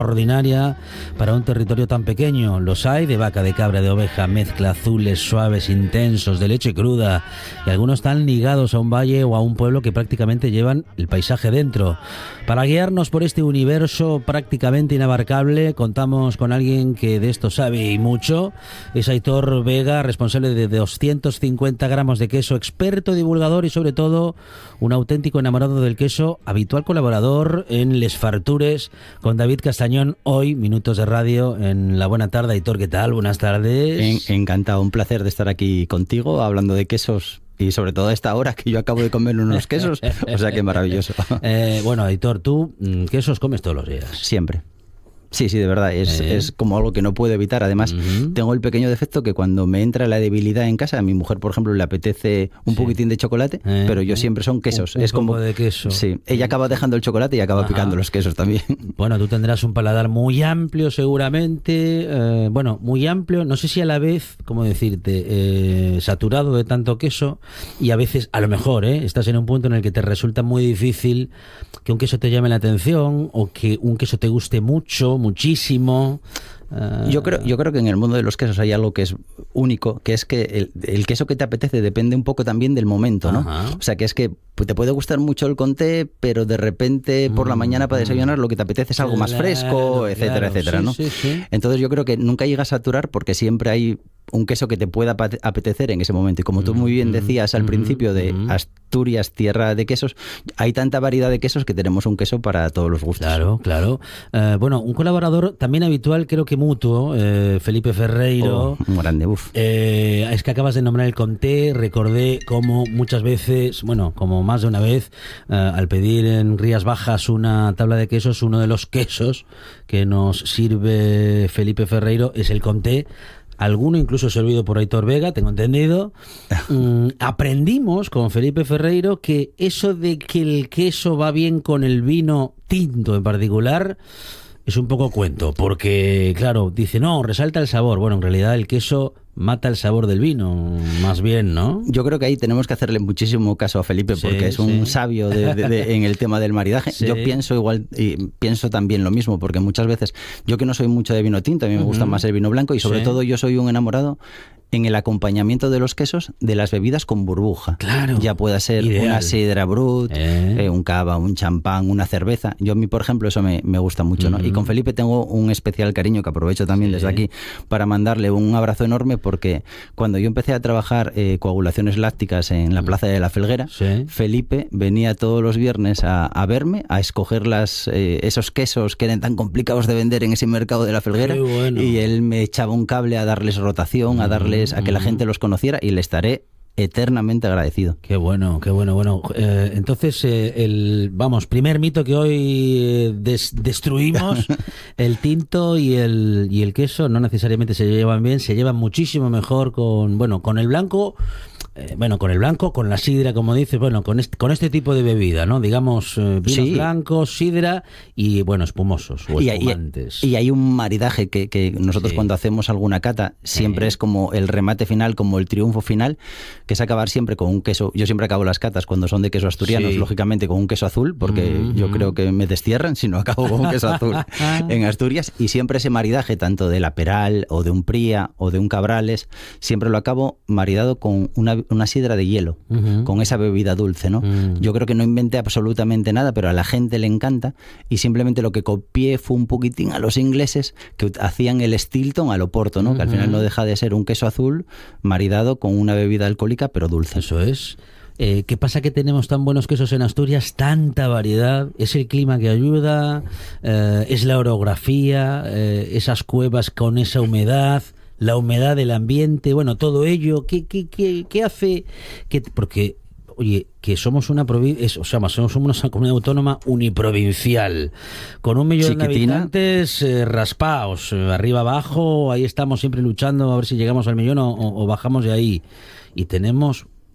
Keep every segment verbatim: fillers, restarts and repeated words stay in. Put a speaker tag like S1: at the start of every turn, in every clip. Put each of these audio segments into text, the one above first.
S1: ordinaria para un territorio tan pequeño. Los hay de vaca, de cabra, de oveja, mezcla, azules, suaves, intensos, de leche cruda, y algunos están ligados a un valle o a un pueblo que prácticamente llevan el paisaje dentro. Para guiarnos por este universo prácticamente inabarcable, contamos con alguien que de esto sabe y mucho. Es Aitor Vega, responsable de doscientos cincuenta gramos de queso, experto, divulgador y sobre todo un auténtico enamorado del queso, habitual colaborador en Les Fartures con David Castañón. Hoy, Minutos de Radio en La Buena Tarde. Aitor, ¿qué tal? Buenas tardes.
S2: En, encantado, un placer de estar aquí contigo hablando de quesos y sobre todo a esta hora que yo acabo de comer unos quesos, o sea que maravilloso.
S1: Eh, bueno, Aitor, tú quesos comes todos los días.
S2: Siempre. Sí, sí, de verdad, es, eh. es como algo que no puedo evitar. Además, uh-huh. tengo el pequeño defecto que cuando me entra la debilidad en casa, a mi mujer, por ejemplo, le apetece un sí. poquitín de chocolate, eh. pero yo siempre son quesos.
S1: Un, un
S2: es como
S1: de queso.
S2: Sí, ella acaba dejando el chocolate y acaba Ajá. picando los quesos también.
S1: Bueno, tú tendrás un paladar muy amplio seguramente, eh, bueno, muy amplio, no sé si a la vez, ¿cómo decirte?, eh, saturado de tanto queso, y a veces, a lo mejor, eh, estás en un punto en el que te resulta muy difícil que un queso te llame la atención o que un queso te guste mucho, muchísimo. Uh...
S2: Yo creo, yo creo que en el mundo de los quesos hay algo que es único, que es que el, el queso que te apetece depende un poco también del momento, ¿no?
S1: Ajá.
S2: O sea, que es que te puede gustar mucho el Comté, pero de repente por la mañana para desayunar lo que te apetece es algo más fresco, etcétera,
S1: claro,
S2: etcétera,
S1: sí,
S2: ¿no?
S1: Sí, sí.
S2: Entonces yo creo que nunca llega a saturar porque siempre hay un queso que te pueda apetecer en ese momento. Y como tú muy bien decías al principio de Asturias, tierra de quesos, hay tanta variedad de quesos que tenemos un queso para todos los gustos.
S1: Claro, claro. Uh, bueno, un colaborador también habitual, creo que mutuo, eh, Felipe Ferreiro.
S2: Oh, un grande, uf.
S1: Eh, es que acabas de nombrar el Comté. Recordé cómo muchas veces, bueno, como más de una vez, uh, al pedir en Rías Bajas una tabla de quesos, uno de los quesos que nos sirve Felipe Ferreiro es el Comté. Alguno incluso servido por Aitor Vega, tengo entendido. Mm, aprendimos con Felipe Ferreiro que eso de que el queso va bien con el vino tinto en particular es un poco cuento, porque claro, dice, no, resalta el sabor. Bueno, en realidad el queso mata el sabor del vino, más bien, ¿no?
S2: Yo creo que ahí tenemos que hacerle muchísimo caso a Felipe, porque sí, es un sí. sabio de, de, de, en el tema del maridaje. Sí. Yo pienso igual, y pienso también lo mismo, porque muchas veces, yo que no soy mucho de vino tinto, a mí me uh-huh. gusta más el vino blanco, y sobre sí. todo yo soy un enamorado en el acompañamiento de los quesos de las bebidas con burbuja.
S1: Claro.
S2: Ya pueda ser Ideal. una sidra brut, eh. Eh, un cava, un champán, una cerveza. Yo a mí, por ejemplo, eso me, me gusta mucho, ¿no? Uh-huh. Y con Felipe tengo un especial cariño que aprovecho también sí. desde aquí para mandarle un abrazo enorme, porque cuando yo empecé a trabajar eh, coagulaciones lácticas en la Plaza de la Felguera, sí. Felipe venía todos los viernes a, a verme, a escoger las, eh, esos quesos que eran tan complicados de vender en ese mercado de la Felguera, bueno. y él me echaba un cable a darles rotación, uh-huh. a darles a que la gente los conociera, y le estaré eternamente agradecido.
S1: Qué bueno, qué bueno, bueno. Eh, entonces, eh, el vamos, primer mito que hoy eh, des, destruimos, el tinto y el y el queso no necesariamente se llevan bien, se llevan muchísimo mejor con, bueno, con el blanco. Eh, bueno, con el blanco, con la sidra, como dices, bueno, con este, con este tipo de bebida, ¿no? Digamos, eh, vinos sí. blancos, sidra y, bueno, espumosos o
S2: y
S1: espumantes.
S2: Hay, y, y hay un maridaje que, que nosotros sí. cuando hacemos alguna cata siempre sí. es como el remate final, como el triunfo final, que es acabar siempre con un queso. Yo siempre acabo las catas cuando son de queso asturianos, sí. lógicamente con un queso azul, porque mm-hmm. yo creo que me destierran si no acabo con un queso azul en Asturias, y siempre ese maridaje, tanto de la Peral o de un Pría o de un Cabrales, siempre lo acabo maridado con una una sidra de hielo, uh-huh. con esa bebida dulce, ¿no? Uh-huh. Yo creo que no inventé absolutamente nada, pero a la gente le encanta, y simplemente lo que copié fue un poquitín a los ingleses, que hacían el Stilton al Oporto, ¿no? Uh-huh. Que al final no deja de ser un queso azul maridado con una bebida alcohólica, pero dulce.
S1: Eso es. Eh, ¿Qué pasa que tenemos tan buenos quesos en Asturias? Tanta variedad. ¿Es el clima que ayuda? Eh, ¿Es la orografía? Eh, ¿Esas cuevas con esa humedad? La humedad del ambiente, bueno, todo ello, ¿qué, qué, qué, qué hace? Que, porque, oye, que somos una provincia, o sea, somos una comunidad autónoma uniprovincial, con un millón Chiquitina. de habitantes eh, raspaos, eh, arriba abajo, ahí estamos siempre luchando a ver si llegamos al millón o, o bajamos de ahí. Y tenemos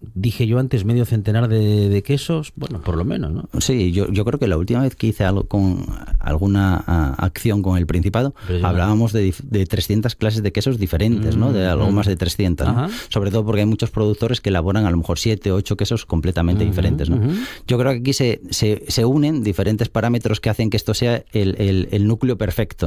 S1: dije yo antes, medio centenar de, de quesos, bueno, por lo menos, ¿no?
S2: Sí, yo, yo creo que la última vez que hice algo con alguna a, acción con el Principado, hablábamos de, de trescientas clases de quesos diferentes, mm, ¿no? De algo mm. más de trescientas, ¿no? Sobre todo porque hay muchos productores que elaboran a lo mejor siete, ocho quesos completamente uh-huh, diferentes, ¿no? Uh-huh. Yo creo que aquí se, se, se unen diferentes parámetros que hacen que esto sea el, el, el núcleo perfecto,